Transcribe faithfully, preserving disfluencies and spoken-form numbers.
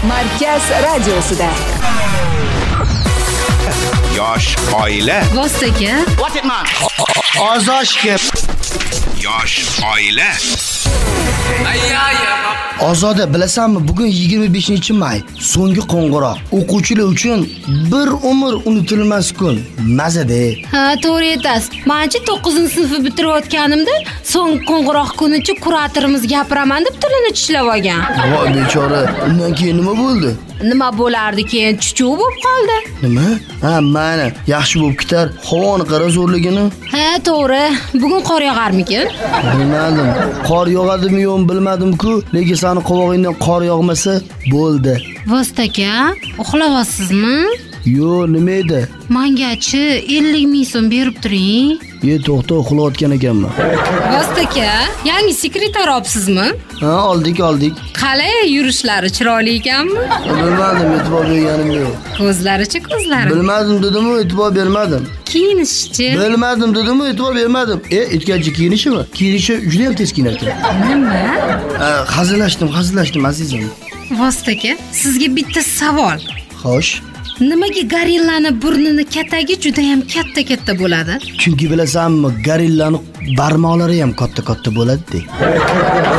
Markaz radiosida. Yosh oila. Vostaga. What it man? Ozoshga. Yosh oila. Ozoda, bilasanmi, bugun yigirma beshinchi may, so'nggi qo'ng'iroq. O'quvchilar uchun bir umr unutilmas kun. Mazada. Ha, to'g'ri aytasiz. Menchi to'qqizinchi sinfni bitirayotganimda so'ng qo'ng'iroq kunichi kuratorimiz gapiraman deb tilini tishlab olgan. Voy bechora, undan keyin nima bo'ldi? Nima bo'lardi keyin? Chuchuv bo'lib qoldi. Nima? Ha, mana, yaxshi bo'lib ketar. Havoni qara zo'rligini. Ha, to'g'ri. Bugun qor yog'armikin? Bilmadim. Qor yog'adimi yo'qmi bilmadim-ku, lekin sani qovog'ingdan qor yog'masa bo'ldi. Vostaga, uxlayapsizmi? Yo, nima edi? Mangachi ellik ming so'm berib turing. Ye, to'xta, uxlayotgan ekanman. Vostaga, yangi sekretar olibsizmi? Ha, oldik, oldik. Qalay, yurishlari chiroyli ekanmi? Bilmadim, e'tibor berganim yo'q. Ko'zlarichi ko'zlari. Bilmadim dedim-ku, e'tibor bermadim. Kiyinishchi. Bilmadim dedim-ku, e'tibor bermadim. E, aytgancha kiyinishimi? Kiyinishi juda ham tez kiyinar ekan. Nima? Hazillashdim, hazillashdim azizim. Vostaga, sizga bitta savol. Xo'sh. Nimaga gorillani burnini katagi juda ham katta-katta bo'ladi? Chunki bilasanmi, gorillani barmoqlari ham katta-katta bo'ladi-de.